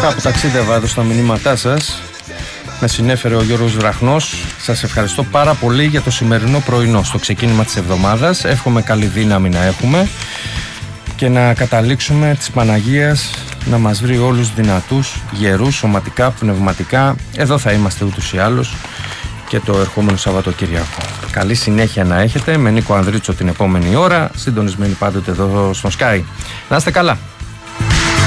Κάπου ταξίδευα εδώ στα μηνύματά σας. Με συνέφερε ο Γιώργος Βραχνός. Σας ευχαριστώ πάρα πολύ για το σημερινό πρωινό στο ξεκίνημα της εβδομάδας. Εύχομαι καλή δύναμη να έχουμε και να καταλήξουμε της Παναγίας να μας βρει όλους δυνατούς, γερούς, σωματικά, πνευματικά. Εδώ θα είμαστε ούτως ή άλλως και το ερχόμενο Σαββατοκύριακο. Καλή συνέχεια να έχετε με Νίκο Ανδρίτσο την επόμενη ώρα, συντονισμένοι πάντοτε εδώ στον Sky. Να είστε καλά.